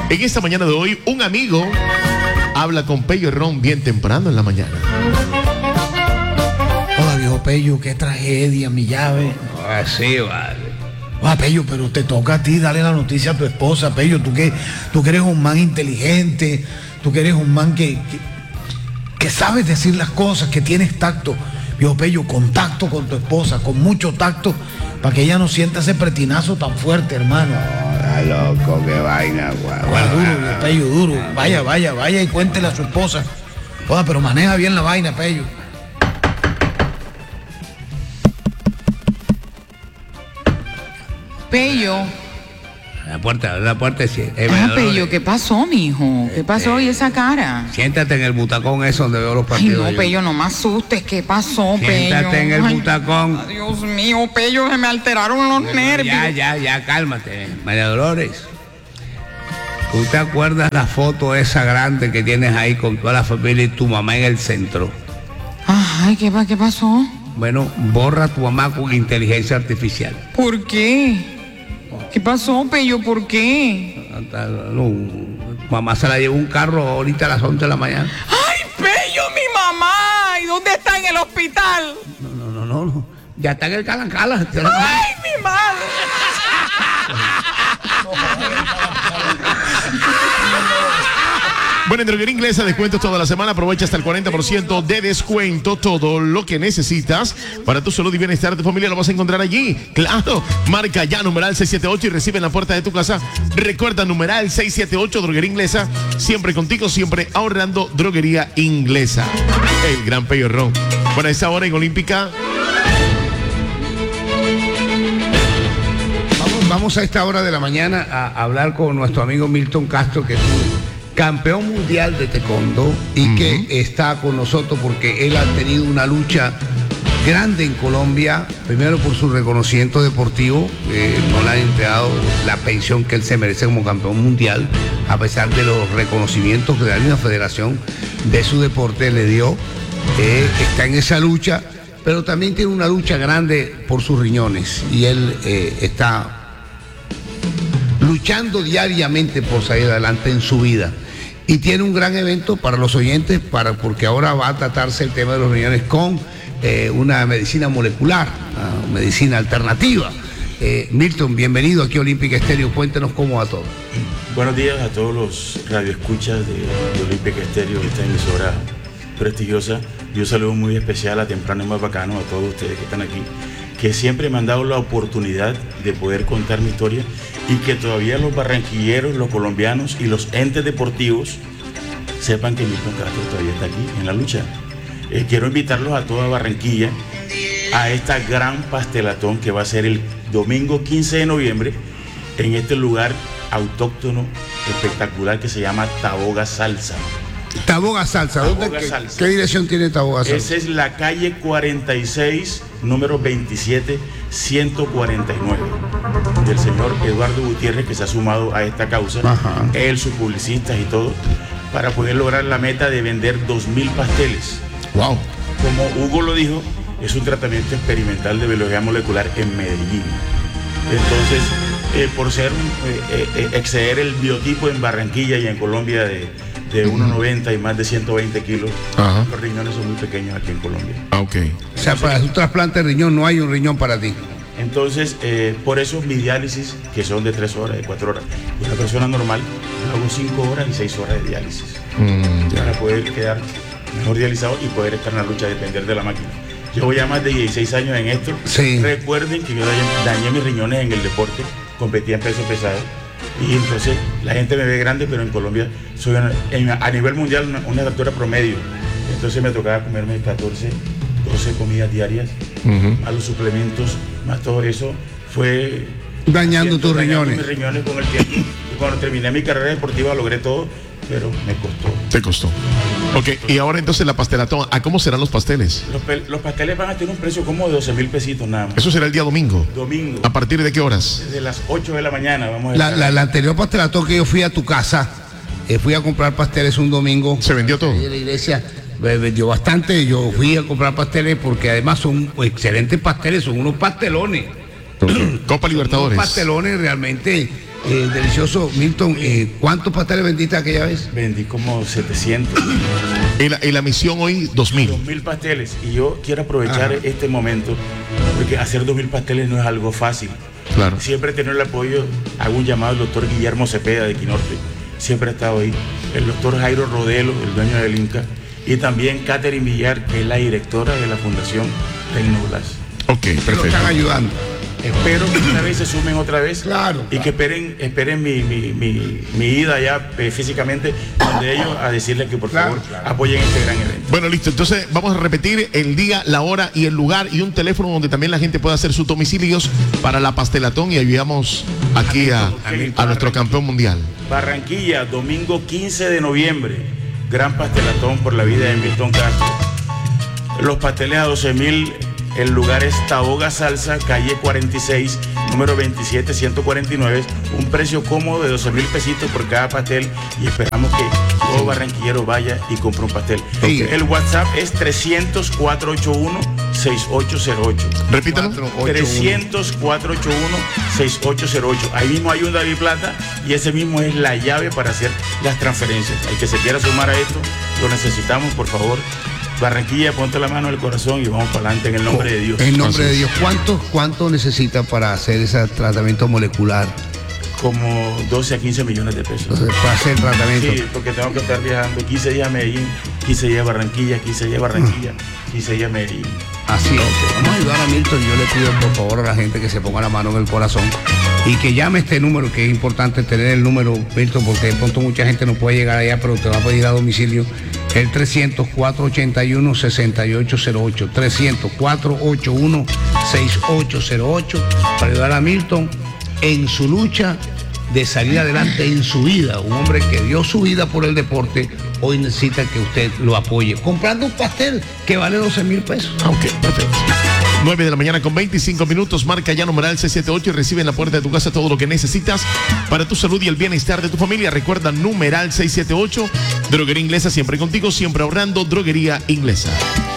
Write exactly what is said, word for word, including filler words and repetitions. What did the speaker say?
En esta mañana de hoy, un amigo habla con Pello y Ron bien temprano en la mañana. Hola, viejo Pello, qué tragedia, mi llave. Así vale. Ah, Pello, pero te toca a ti darle la noticia a tu esposa, Pello. Tú que, tú que eres un man inteligente, tú que eres un man que, que, que sabes decir las cosas, que tienes tacto. Viejo Pello, contacto con tu esposa, con mucho tacto, para que ella no sienta ese pretinazo tan fuerte, hermano. Hola, loco, qué vaina, guau. Bueno, duro, viejo Pello, duro. Vaya, vaya, vaya y cuéntele a su esposa. Oiga, pero maneja bien la vaina, Pello. Pello. La puerta, la puerta sí. Eh, Ah, Pello, ¿qué pasó, mijo? ¿Qué pasó? ¿Y esa cara? Siéntate en el butacón ese donde veo los Ay, partidos. no, Pello, no me asustes. ¿Qué pasó, Pello? Siéntate en el Ay, butacón. ay, Dios mío, Pello, se me alteraron los nervios. Ya, ya, ya, cálmate. María Dolores, ¿tú te acuerdas la foto esa grande que tienes ahí con toda la familia y tu mamá en el centro? Ay, ¿qué, pa- qué pasó? Bueno, borra a tu mamá con inteligencia artificial. ¿Por qué? ¿Qué pasó, Pello? ¿Por qué? No, tu mamá se la llevó un carro ahorita a las once de la mañana. ¡Ay, Pello, mi mamá! ¿Y dónde está en el hospital? No, no, no, no, no. Ya está en el Calancala. ¡Ay, mi madre! Bueno, en Droguería Inglesa, descuentos toda la semana. Aprovecha hasta el cuarenta por ciento de descuento. Todo lo que necesitas para tu salud y bienestar de tu familia lo vas a encontrar allí. Claro, marca ya numeral seiscientos setenta y ocho y recibe en la puerta de tu casa. Recuerda, numeral seiscientos setenta y ocho, Droguería Inglesa. Siempre contigo, siempre ahorrando. Droguería Inglesa. El gran Pello Ron. Bueno, a esta hora en Olímpica. Vamos, vamos a esta hora de la mañana a hablar con nuestro amigo Milton Castro, que es un campeón mundial de taekwondo y uh-huh. que está con nosotros porque él ha tenido una lucha grande en Colombia, primero por su reconocimiento deportivo, eh, no le han entregado la pensión que él se merece como campeón mundial, a pesar de los reconocimientos que la misma federación de su deporte le dio, eh, está en esa lucha, pero también tiene una lucha grande por sus riñones y él eh, está luchando diariamente por salir adelante en su vida. Y tiene un gran evento para los oyentes, para, porque ahora va a tratarse el tema de los riñones con eh, una medicina molecular, una medicina alternativa. Eh, Milton, bienvenido aquí a Olímpica Estéreo, cuéntenos cómo va todo. Buenos días a todos los radioescuchas de, de Olímpica Estéreo, esta emisora prestigiosa. Y un saludo muy especial a Temprano y Más Bacano, a todos ustedes que están aquí, que siempre me han dado la oportunidad de poder contar mi historia y que todavía los barranquilleros, los colombianos y los entes deportivos sepan que Milton Castro todavía está aquí en la lucha. Eh, quiero invitarlos a toda Barranquilla a esta gran pastelatón que va a ser el domingo quince de noviembre en este lugar autóctono espectacular que se llama Taboga Salsa. Taboga Salsa, ¿dónde, Taboga qué, Salsa. ¿qué dirección tiene Taboga Salsa? Esa es la calle cuarenta y seis, número veintisiete, ciento cuarenta y nueve, del señor Eduardo Gutiérrez, que se ha sumado a esta causa. Ajá. Él, sus publicistas y todo, para poder lograr la meta de vender dos mil pasteles. Wow. Como Hugo lo dijo, es un tratamiento experimental de biología molecular en Medellín. Entonces, eh, por ser eh, eh, exceder el biotipo en Barranquilla y en Colombia de de uno noventa y más de ciento veinte kilos. Ajá. Los riñones son muy pequeños aquí en Colombia. Ah, ok. O sea, para un trasplante de riñón no hay un riñón para ti. Entonces, eh, por eso mi diálisis, que son de tres horas, de cuatro horas, una persona normal, yo hago cinco horas y seis horas de diálisis. Mm, para poder quedar mejor dializado y poder estar en la lucha, depender de la máquina. Yo voy a más de dieciséis años en esto. Sí. Recuerden que yo dañé, dañé mis riñones en el deporte, competía en peso pesado. Y entonces la gente me ve grande, pero en Colombia soy una, en, a nivel mundial una, una altura promedio. Entonces me tocaba comerme catorce, doce comidas diarias, uh-huh. más los suplementos, más todo eso. Fue dañando tus riñones. Mis riñones con el tiempo. Y cuando terminé mi carrera deportiva logré todo, pero me costó. Te costó. Ok, y ahora entonces la pastelatón, ¿a cómo serán los pasteles? Los, pe los pasteles van a tener un precio como de doce mil pesitos nada más. Eso será el día domingo. Domingo. ¿A partir de qué horas? Desde las ocho de la mañana vamos a la, la, la anterior pastelatón que yo fui a tu casa, eh, fui a comprar pasteles un domingo. ¿Se vendió todo? En la iglesia me vendió bastante. Yo fui a comprar pasteles porque además son excelentes pasteles, son unos pastelones. Okay. Copa Libertadores. Unos pastelones realmente eh, delicioso, Milton, eh, ¿cuántos pasteles vendiste aquella vez? Vendí como setecientos. En la, en la misión hoy, dos mil. dos mil pasteles. Y yo quiero aprovechar Ajá. este momento, porque hacer dos mil pasteles no es algo fácil. Claro. Siempre he tenido el apoyo, hago un llamado al doctor Guillermo Cepeda de Equinorte. Siempre ha estado ahí. El doctor Jairo Rodelo, el dueño del Inca. Y también Catherine Villar, que es la directora de la Fundación Tecnoblas. Ok, perfecto. Lo están ayudando. Espero que esta vez se sumen otra vez. Claro. Y que esperen, esperen mi, mi, mi, mi ida allá eh, físicamente, donde ellos a decirles que por claro, favor claro. apoyen este gran evento. Bueno, listo. Entonces vamos a repetir el día, la hora y el lugar y un teléfono donde también la gente pueda hacer sus domicilios para la pastelatón y ayudamos aquí a, a, a nuestro campeón mundial. Barranquilla, domingo quince de noviembre. Gran pastelatón por la vida de Milton Castro. Los pasteles a doce mil. El lugar es Taboga Salsa, calle cuarenta y seis, número veintisiete ciento cuarenta y nueve. Un precio cómodo de doce mil pesitos por cada pastel y esperamos que todo barranquillero vaya y compre un pastel. Sí. El WhatsApp es trescientos, cuatrocientos ochenta y uno, sesenta y ocho cero ocho. Repítalo. trescientos, cuatrocientos ochenta y uno, sesenta y ocho cero ocho. Ahí mismo hay un David Plata y ese mismo es la llave para hacer las transferencias. El que se quiera sumar a esto, lo necesitamos, por favor. Barranquilla, ponte la mano en el corazón y vamos para adelante en el nombre de Dios. En nombre Entonces, de Dios. ¿Cuánto, cuánto necesita para hacer ese tratamiento molecular? Como doce a quince millones de pesos. Entonces, para hacer el tratamiento. Sí, porque tengo que estar viajando quince días a Medellín, quince días a Barranquilla, quince días a Barranquilla, quince días a Medellín. Así es. Vamos a ayudar a Milton. Yo le pido por favor a la gente que se ponga la mano en el corazón y que llame este número, que es importante tener el número, Milton, porque de pronto mucha gente no puede llegar allá, pero te va a pedir a domicilio. El trescientos, cuatrocientos ochenta y uno, sesenta y ocho cero ocho. trescientos, cuatrocientos ochenta y uno, sesenta y ocho cero ocho para ayudar a Milton en su lucha de salir adelante en su vida. Un hombre que dio su vida por el deporte, hoy necesita que usted lo apoye comprando un pastel que vale doce mil pesos. Ok, perfecto. nueve de la mañana con veinticinco minutos, marca ya numeral seiscientos setenta y ocho y recibe en la puerta de tu casa todo lo que necesitas para tu salud y el bienestar de tu familia. Recuerda, numeral seiscientos setenta y ocho, Droguería Inglesa, siempre contigo, siempre ahorrando. Droguería Inglesa.